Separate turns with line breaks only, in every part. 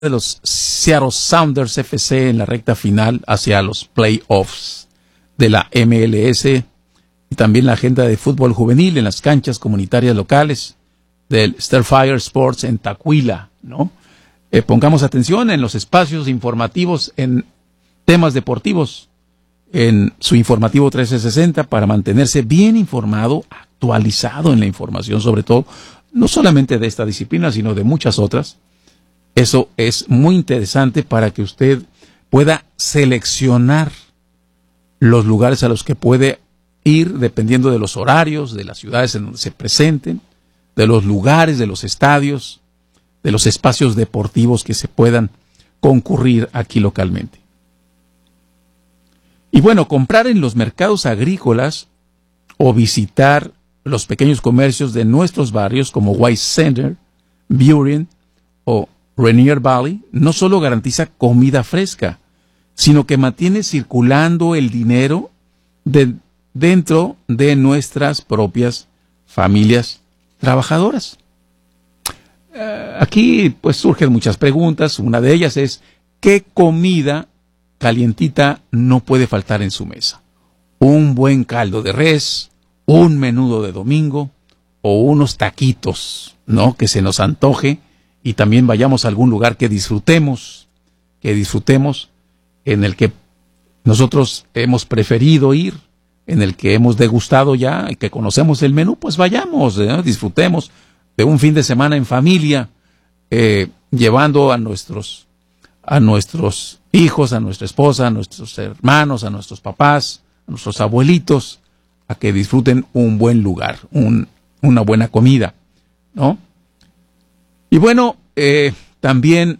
de los Seattle Sounders FC en la recta final hacia los playoffs de la MLS, y también la agenda de fútbol juvenil en las canchas comunitarias locales del Starfire Sports en Tacuila, ¿no? Pongamos atención en los espacios informativos en temas deportivos, en su informativo 1360, para mantenerse bien informado, actualizado en la información, sobre todo, no solamente de esta disciplina, sino de muchas otras. Eso es muy interesante para que usted pueda seleccionar los lugares a los que puede ir dependiendo de los horarios, de las ciudades en donde se presenten, de los lugares, de los estadios, de los espacios deportivos que se puedan concurrir aquí localmente. Y bueno, comprar en los mercados agrícolas o visitar los pequeños comercios de nuestros barrios como White Center, Burien o Rainier Valley no solo garantiza comida fresca, sino que mantiene circulando el dinero dentro de nuestras propias familias trabajadoras. Aquí pues surgen muchas preguntas. Una de ellas es: ¿qué comida calientita no puede faltar en su mesa? Un buen caldo de res, un menudo de domingo o unos taquitos, ¿no? Que se nos antoje y también vayamos a algún lugar que disfrutemos, en el que nosotros hemos preferido ir, en el que hemos degustado ya y que conocemos el menú, pues vayamos, disfrutemos de un fin de semana en familia, llevando a nuestros hijos, a nuestra esposa, a nuestros hermanos, a nuestros papás, a nuestros abuelitos, a que disfruten un buen lugar, una buena comida, ¿no? Y bueno, también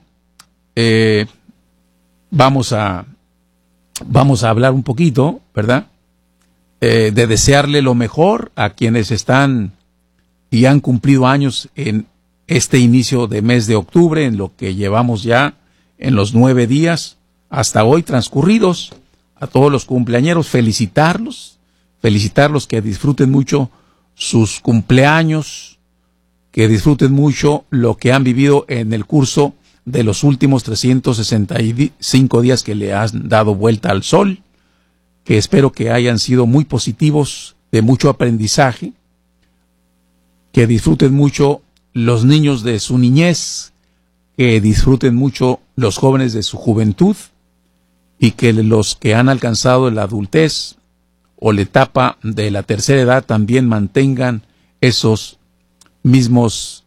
vamos a hablar un poquito, ¿verdad? De desearle lo mejor a quienes están y han cumplido años en este inicio de mes de octubre, en lo que llevamos ya en los 9 días hasta hoy transcurridos. A todos los cumpleañeros, felicitarlos, que disfruten mucho sus cumpleaños, que disfruten mucho lo que han vivido en el curso de los últimos 365 días que le han dado vuelta al sol, que espero que hayan sido muy positivos, de mucho aprendizaje, que disfruten mucho los niños de su niñez, que disfruten mucho los jóvenes de su juventud, y que los que han alcanzado la adultez o la etapa de la tercera edad también mantengan esos mismos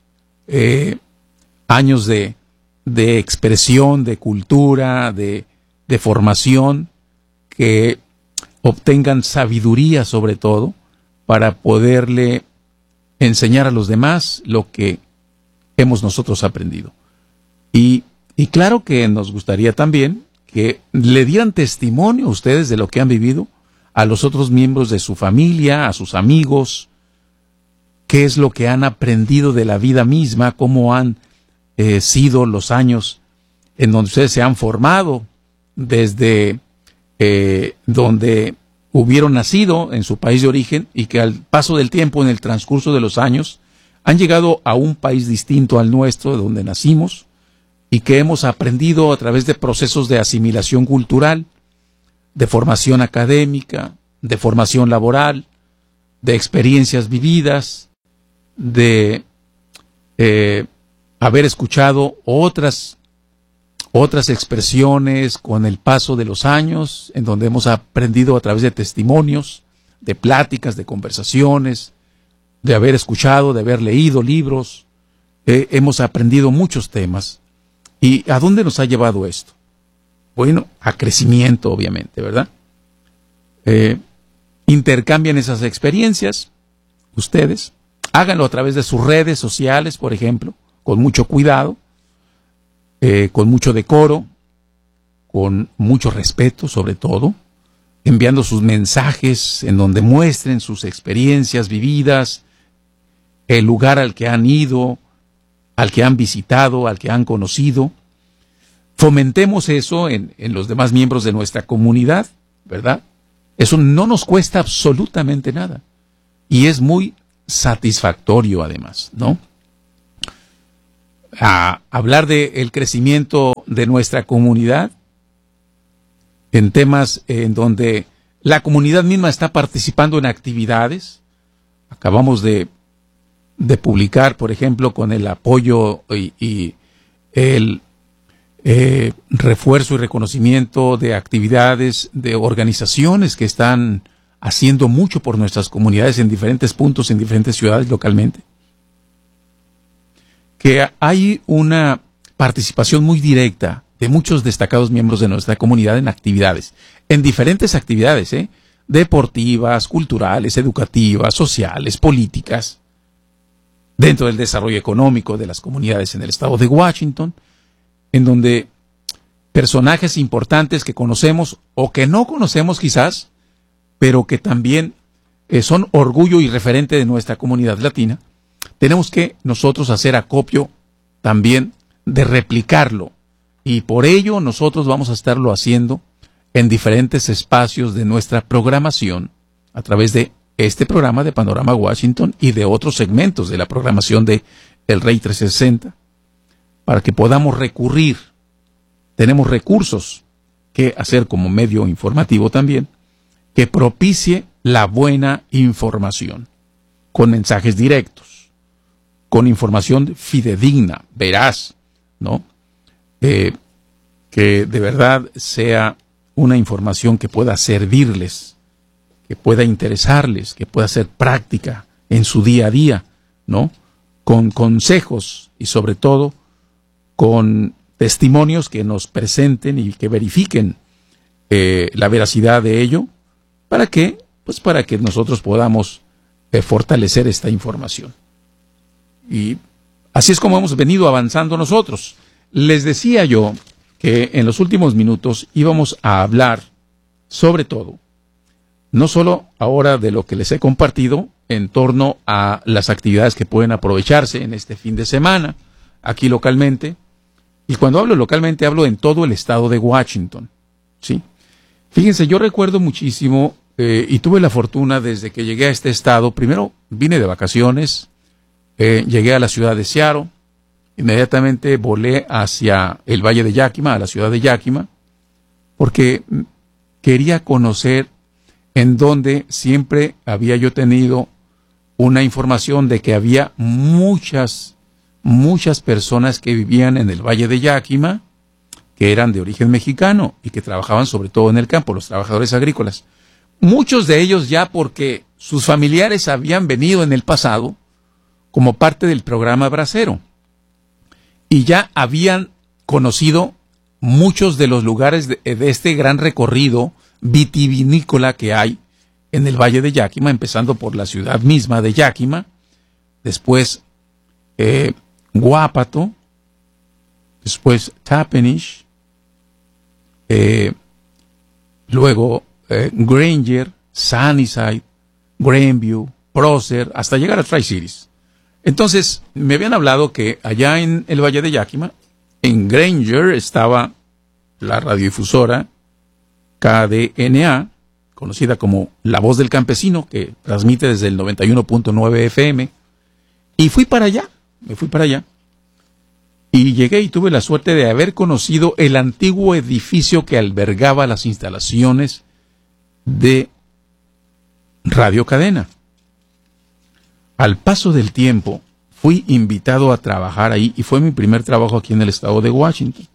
años de expresión, de cultura, de formación, que obtengan sabiduría sobre todo para poderle enseñar a los demás lo que hemos nosotros aprendido. Y claro que nos gustaría también que le dieran testimonio a ustedes de lo que han vivido, a los otros miembros de su familia, a sus amigos, qué es lo que han aprendido de la vida misma, cómo han sido los años en donde ustedes se han formado, desde donde hubieron nacido en su país de origen, y que al paso del tiempo, en el transcurso de los años, han llegado a un país distinto al nuestro, de donde nacimos, y que hemos aprendido a través de procesos de asimilación cultural, de formación académica, de formación laboral, de experiencias vividas, de haber escuchado otras expresiones con el paso de los años, en donde hemos aprendido a través de testimonios, de pláticas, de conversaciones, de haber escuchado, de haber leído libros. Hemos aprendido muchos temas. ¿Y a dónde nos ha llevado esto? Bueno, a crecimiento, obviamente, ¿verdad? Intercambian esas experiencias, ustedes, háganlo a través de sus redes sociales, por ejemplo, con mucho cuidado, con mucho decoro, con mucho respeto sobre todo, enviando sus mensajes en donde muestren sus experiencias vividas, el lugar al que han ido, al que han visitado, al que han conocido. Fomentemos eso en los demás miembros de nuestra comunidad, ¿verdad? Eso no nos cuesta absolutamente nada y es muy satisfactorio además, ¿no? a hablar del crecimiento de nuestra comunidad en temas en donde la comunidad misma está participando en actividades. Acabamos de publicar, por ejemplo, con el apoyo y el refuerzo y reconocimiento de actividades de organizaciones que están haciendo mucho por nuestras comunidades en diferentes puntos, en diferentes ciudades localmente. Que hay una participación muy directa de muchos destacados miembros de nuestra comunidad en actividades, en diferentes actividades, deportivas, culturales, educativas, sociales, políticas, dentro del desarrollo económico de las comunidades en el estado de Washington, en donde personajes importantes que conocemos o que no conocemos quizás, pero que también son orgullo y referente de nuestra comunidad latina, tenemos que nosotros hacer acopio también de replicarlo, y por ello nosotros vamos a estarlo haciendo en diferentes espacios de nuestra programación a través de este programa de Panorama Washington y de otros segmentos de la programación de El Rey 360, para que podamos recurrir. Tenemos recursos que hacer como medio informativo también, que propicie la buena información, con mensajes directos, con información fidedigna, veraz, ¿no? Que de verdad sea una información que pueda servirles, que pueda interesarles, que pueda ser práctica en su día a día, ¿no? Con consejos y sobre todo con testimonios que nos presenten y que verifiquen la veracidad de ello, ¿para qué? Pues para que nosotros podamos fortalecer esta información. Y así es como hemos venido avanzando nosotros. Les decía yo que en los últimos minutos íbamos a hablar sobre todo, no solo ahora de lo que les he compartido en torno a las actividades que pueden aprovecharse en este fin de semana, aquí localmente, y cuando hablo localmente hablo en todo el estado de Washington, ¿sí? Fíjense, yo recuerdo muchísimo y tuve la fortuna desde que llegué a este estado. Primero vine de vacaciones, llegué a la ciudad de Seattle, inmediatamente volé hacia el Valle de Yakima, a la ciudad de Yakima, porque quería conocer en donde siempre había yo tenido una información de que había muchas personas que vivían en el Valle de Yakima, que eran de origen mexicano y que trabajaban sobre todo en el campo, los trabajadores agrícolas. Muchos de ellos ya porque sus familiares habían venido en el pasado como parte del programa Bracero y ya habían conocido muchos de los lugares de este gran recorrido vitivinícola que hay en el Valle de Yakima, empezando por la ciudad misma de Yakima, después Wapato, después Tappenish, luego Granger, Sunnyside, Grandview, Prosser, hasta llegar a Tri-Cities. Entonces, me habían hablado que allá en el Valle de Yakima, en Granger, estaba la radiodifusora KDNA, conocida como La Voz del Campesino, que transmite desde el 91.9 FM, y me fui para allá, y llegué y tuve la suerte de haber conocido el antiguo edificio que albergaba las instalaciones de Radio Cadena. Al paso del tiempo, fui invitado a trabajar ahí y fue mi primer trabajo aquí en el estado de Washington.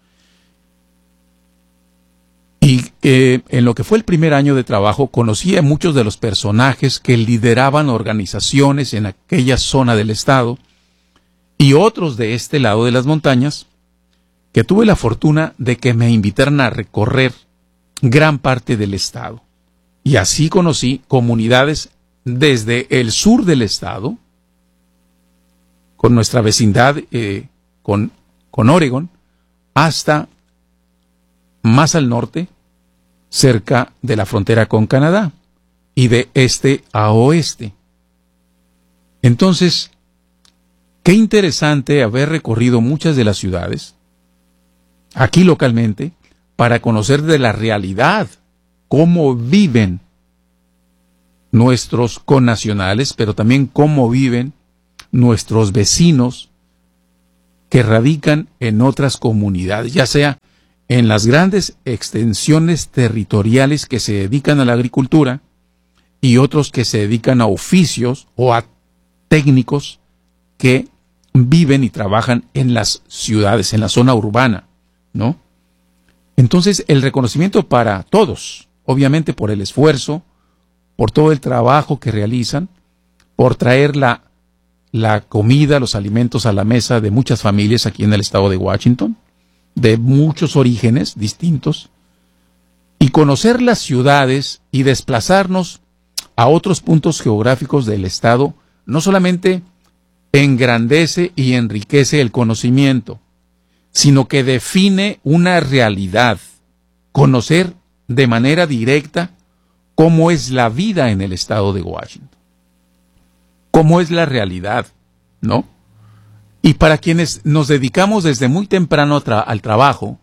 Y en lo que fue el primer año de trabajo, conocí a muchos de los personajes que lideraban organizaciones en aquella zona del estado y otros de este lado de las montañas, que tuve la fortuna de que me invitaran a recorrer gran parte del estado. Y así conocí comunidades desde el sur del estado, con nuestra vecindad, con Oregon, hasta más al norte, cerca de la frontera con Canadá, y de este a oeste. Entonces, qué interesante haber recorrido muchas de las ciudades, aquí localmente, para conocer de la realidad, cómo viven nuestros connacionales, pero también cómo viven nuestros vecinos que radican en otras comunidades, ya sea en las grandes extensiones territoriales que se dedican a la agricultura y otros que se dedican a oficios o a técnicos que viven y trabajan en las ciudades, en la zona urbana, ¿no? Entonces, el reconocimiento para todos, obviamente por el esfuerzo, por todo el trabajo que realizan, por traer la comida, los alimentos a la mesa de muchas familias aquí en el estado de Washington, de muchos orígenes distintos, y conocer las ciudades y desplazarnos a otros puntos geográficos del estado, no solamente engrandece y enriquece el conocimiento, sino que define una realidad. Conocer de manera directa cómo es la vida en el estado de Washington, cómo es la realidad, ¿no? Y para quienes nos dedicamos desde muy temprano al trabajo,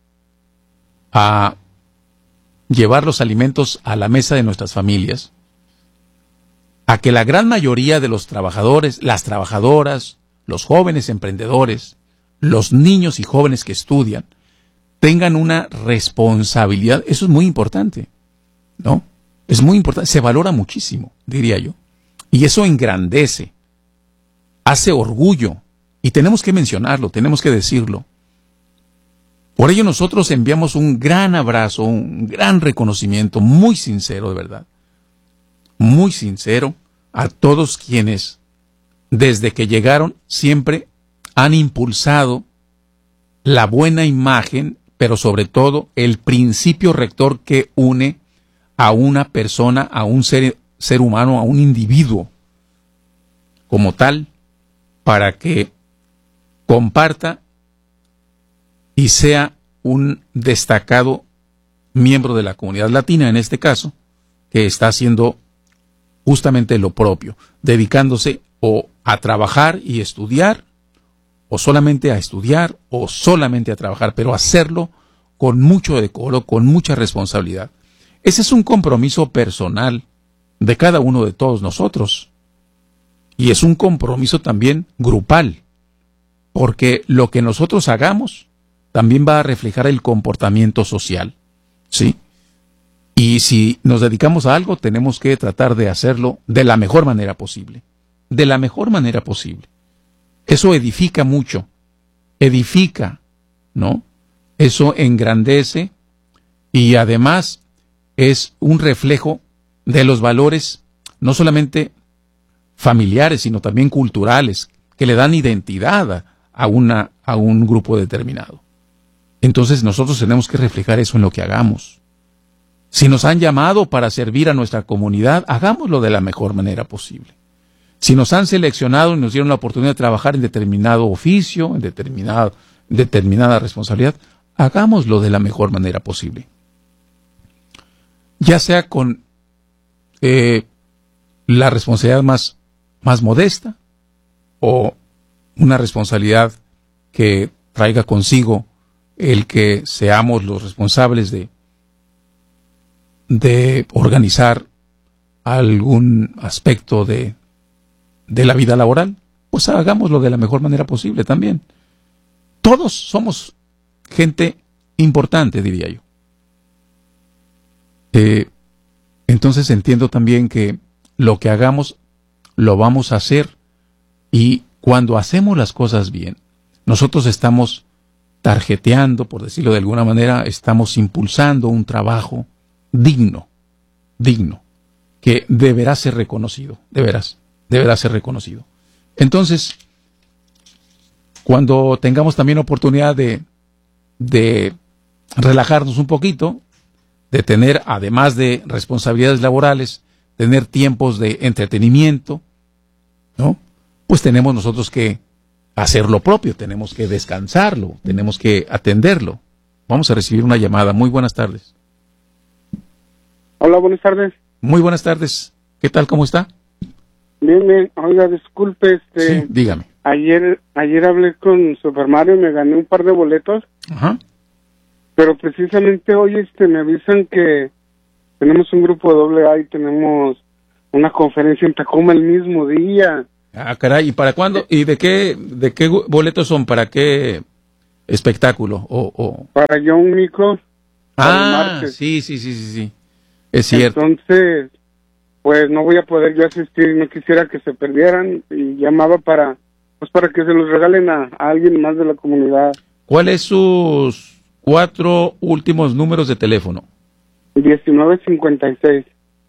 a llevar los alimentos a la mesa de nuestras familias, a que la gran mayoría de los trabajadores, las trabajadoras, los jóvenes emprendedores, los niños y jóvenes que estudian, tengan una responsabilidad, eso es muy importante, ¿no? Es muy importante, se valora muchísimo, diría yo. Y eso engrandece, hace orgullo, y tenemos que mencionarlo, tenemos que decirlo. Por ello nosotros enviamos un gran abrazo, un gran reconocimiento, muy sincero, de verdad, muy sincero, a todos quienes, desde que llegaron, siempre han impulsado la buena imagen, pero sobre todo el principio rector que une a una persona, a un ser humano, a un individuo como tal, para que comparta y sea un destacado miembro de la comunidad latina, en este caso, que está haciendo justamente lo propio, dedicándose o a trabajar y estudiar, o solamente a estudiar, o solamente a trabajar, pero hacerlo con mucho decoro, con mucha responsabilidad. Ese es un compromiso personal de cada uno de todos nosotros, y es un compromiso también grupal, porque lo que nosotros hagamos también va a reflejar el comportamiento social, ¿sí? Y si nos dedicamos a algo, tenemos que tratar de hacerlo de la mejor manera posible. De la mejor manera posible. Eso edifica mucho. Edifica, ¿no? Eso engrandece y además es un reflejo de los valores, no solamente familiares, sino también culturales, que le dan identidad a un grupo determinado. Entonces nosotros tenemos que reflejar eso en lo que hagamos. Si nos han llamado para servir a nuestra comunidad, hagámoslo de la mejor manera posible. Si nos han seleccionado y nos dieron la oportunidad de trabajar en determinado oficio, en determinada responsabilidad, hagámoslo de la mejor manera posible. Ya sea con la responsabilidad más modesta o una responsabilidad que traiga consigo el que seamos los responsables de organizar algún aspecto de la vida laboral, pues hagámoslo de la mejor manera posible también. Todos somos gente importante, diría yo. Entonces entiendo también que lo que hagamos, lo vamos a hacer, y cuando hacemos las cosas bien, nosotros estamos tarjeteando, por decirlo de alguna manera, estamos impulsando un trabajo digno, que deberá ser reconocido, deberá ser reconocido. Entonces, cuando tengamos también oportunidad de relajarnos un poquito, de tener, además de responsabilidades laborales, tener tiempos de entretenimiento, ¿no? Pues tenemos nosotros que hacer lo propio, tenemos que descansarlo, tenemos que atenderlo. Vamos a recibir una llamada. Muy buenas tardes.
Hola, buenas tardes.
Muy buenas tardes. ¿Qué tal? ¿Cómo está?
Bien. Oiga, disculpe,
Sí, dígame.
Ayer hablé con Super Mario y me gané un par de boletos.
Ajá.
Pero precisamente hoy me avisan que tenemos un grupo de AA y tenemos una conferencia en Tacoma el mismo día.
Ah, caray, ¿y para cuándo? ¿Y de qué boletos son? ¿Para qué espectáculo?
Para John Mico.
Ah, sí. Es cierto.
Entonces, pues no voy a poder yo asistir, no quisiera que se perdieran y llamaba para que se los regalen a alguien más de la comunidad.
¿Cuáles sus 4 últimos números de teléfono?
1956.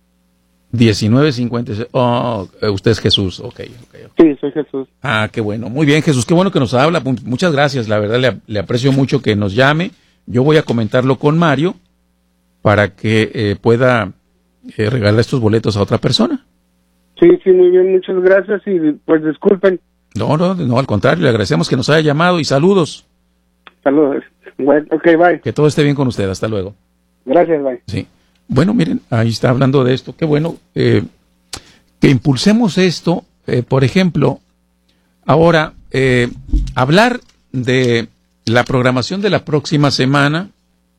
1956. Oh, usted es Jesús. Okay.
Sí, soy Jesús.
Ah, qué bueno. Muy bien, Jesús, qué bueno que nos habla. Muchas gracias, la verdad le aprecio mucho que nos llame. Yo voy a comentarlo con Mario para que pueda regalar estos boletos a otra persona.
Sí, muy bien, muchas gracias y pues disculpen.
No, al contrario, le agradecemos que nos haya llamado y saludos.
Saludos. Bueno, ok, bye.
Que todo esté bien con usted, hasta luego.
Gracias, bye.
Sí. Bueno, miren, ahí está hablando de esto. Qué bueno que impulsemos esto. Por ejemplo, ahora, hablar de la programación de la próxima semana,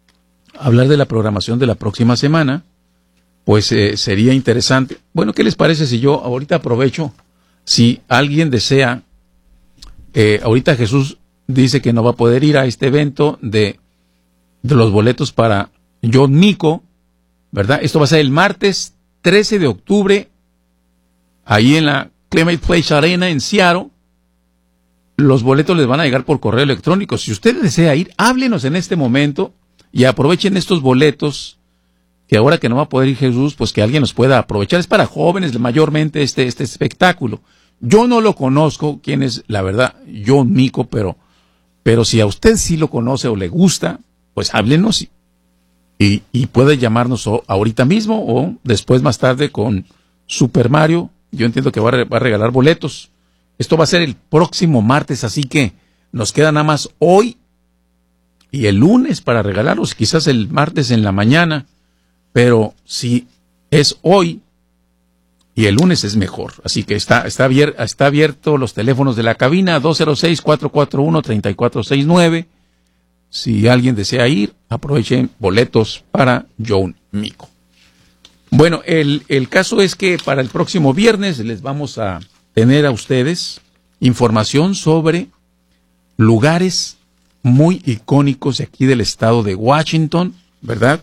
pues sería interesante. Bueno, ¿qué les parece si yo ahorita aprovecho? Si alguien desea, ahorita Jesús dice que no va a poder ir a este evento de los boletos para John Mico, ¿verdad? Esto va a ser el martes 13 de octubre, ahí en la Climate Place Arena en Seattle. Los boletos les van a llegar por correo electrónico. Si usted desea ir, háblenos en este momento y aprovechen estos boletos, que ahora que no va a poder ir Jesús, pues que alguien los pueda aprovechar. Es para jóvenes mayormente este espectáculo. Yo no lo conozco, quién es, la verdad, John Mico, pero si a usted sí lo conoce o le gusta, pues háblenos y puede llamarnos ahorita mismo o después más tarde con Super Mario. Yo entiendo que va a regalar boletos. Esto va a ser el próximo martes, así que nos queda nada más hoy y el lunes para regalarlos, quizás el martes en la mañana, pero si es hoy y el lunes es mejor. Así que está abierto los teléfonos de la cabina, 206-441-3469. Si alguien desea ir, aprovechen boletos para John Mico. Bueno, el caso es que para el próximo viernes les vamos a tener a ustedes información sobre lugares muy icónicos de aquí del estado de Washington, ¿verdad?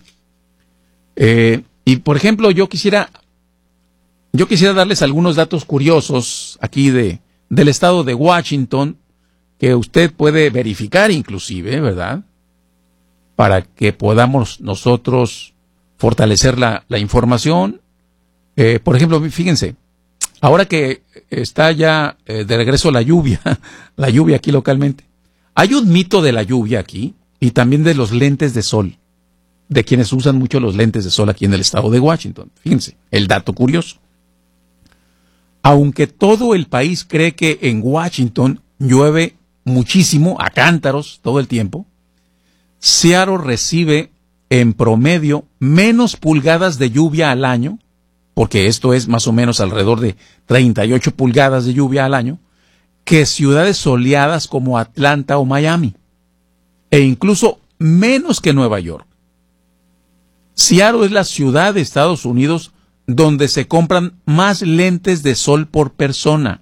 Y por ejemplo, yo quisiera darles algunos datos curiosos aquí del estado de Washington que usted puede verificar inclusive, ¿verdad? Para que podamos nosotros fortalecer la información. Por ejemplo, fíjense, ahora que está ya de regreso la lluvia aquí localmente, hay un mito de la lluvia aquí y también de los lentes de sol, de quienes usan mucho los lentes de sol aquí en el estado de Washington. Fíjense, el dato curioso. Aunque todo el país cree que en Washington llueve muchísimo, a cántaros, todo el tiempo, Seattle recibe en promedio menos pulgadas de lluvia al año, porque esto es más o menos alrededor de 38 pulgadas de lluvia al año, que ciudades soleadas como Atlanta o Miami, e incluso menos que Nueva York. Seattle es la ciudad de Estados Unidos donde se compran más lentes de sol por persona.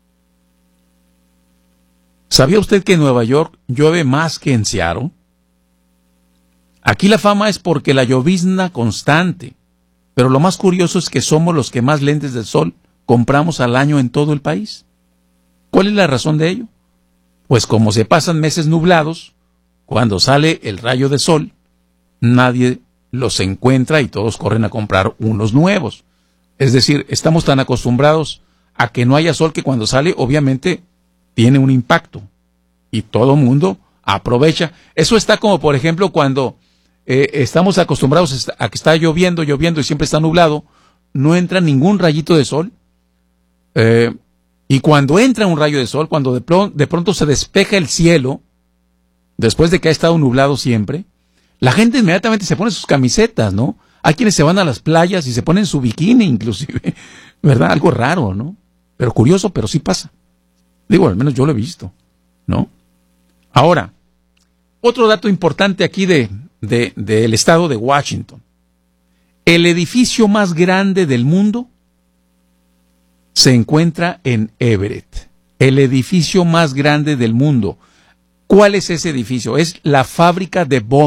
¿Sabía usted que en Nueva York llueve más que en Seattle? Aquí la fama es porque la llovizna constante, pero lo más curioso es que somos los que más lentes de sol compramos al año en todo el país. ¿Cuál es la razón de ello? Pues como se pasan meses nublados, cuando sale el rayo de sol, nadie los encuentra y todos corren a comprar unos nuevos. Es decir, estamos tan acostumbrados a que no haya sol que cuando sale, obviamente, tiene un impacto y todo mundo aprovecha. Eso está como, por ejemplo, cuando estamos acostumbrados a que está lloviendo y siempre está nublado, no entra ningún rayito de sol. Y cuando entra un rayo de sol, cuando de pronto se despeja el cielo, después de que ha estado nublado siempre, la gente inmediatamente se pone sus camisetas, ¿no? Hay quienes se van a las playas y se ponen su bikini inclusive, ¿verdad? Algo raro, ¿no? Pero curioso, pero sí pasa. Digo, al menos yo lo he visto, ¿no? Ahora, otro dato importante aquí del estado de Washington. El edificio más grande del mundo se encuentra en Everett, el edificio más grande del mundo. ¿Cuál es ese edificio? Es la fábrica de Boeing.